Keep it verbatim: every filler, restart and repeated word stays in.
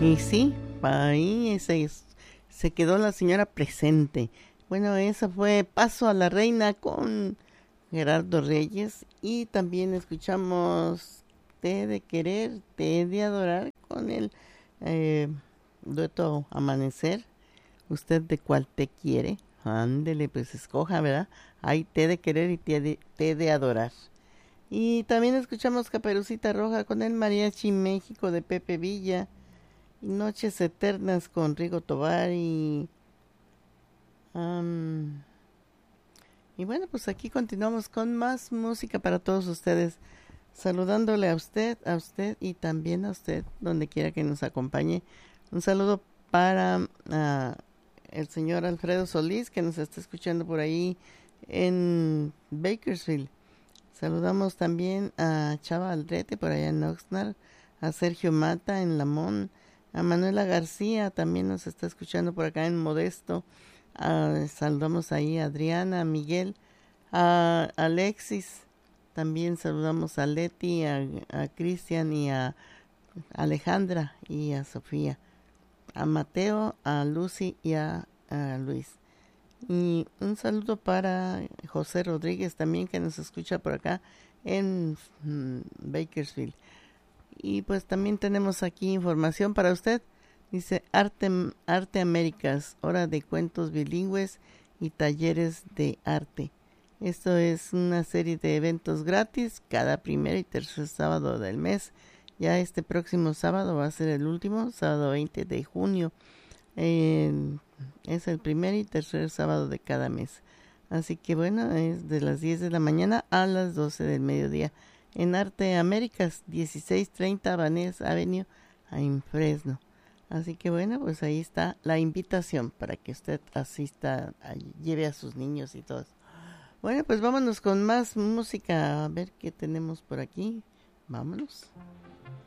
Y sí, ahí se, se quedó la señora presente. Bueno, esa fue Paso a la Reina con Gerardo Reyes. Y también escuchamos Te he de querer, te he de adorar con el eh, dueto Amanecer. ¿Usted de cuál te quiere? Ándele, pues escoja, ¿verdad? Hay Te he de querer y te he de, te he de adorar. Y también escuchamos Caperucita Roja con el Mariachi México de Pepe Villa. Y Noches Eternas con Rigo Tobar y... Um, y bueno, pues aquí continuamos con más música para todos ustedes. Saludándole a usted, a usted y también a usted, donde quiera que nos acompañe. Un saludo para uh, el señor Alfredo Solís, que nos está escuchando por ahí en Bakersfield. Saludamos también a Chava Aldrete por allá en Oxnard, a Sergio Mata en Lamón, a Manuela García también nos está escuchando por acá en Modesto. Uh, saludamos ahí a Adriana, a Miguel, a Alexis. También saludamos a Leti, a, a Cristian y a Alejandra y a Sofía, a Mateo, a Lucy y a, a Luis. Y un saludo para José Rodríguez también, que nos escucha por acá en mm, Bakersfield. Y pues también tenemos aquí información para usted. Dice Arte, Arte Américas, hora de cuentos bilingües y talleres de arte. Esto es una serie de eventos gratis cada primer y tercer sábado del mes. Ya este próximo sábado va a ser el último, sábado veinte de junio. Eh, es el primer y tercer sábado de cada mes. Así que bueno, es de las diez de la mañana a las doce del mediodía. En Arte Américas, dieciséis treinta Vanessa Avenue, en Fresno. Así que bueno, pues ahí está la invitación para que usted asista, lleve a sus niños y todo. Bueno, pues vámonos con más música, a ver qué tenemos por aquí. Vámonos.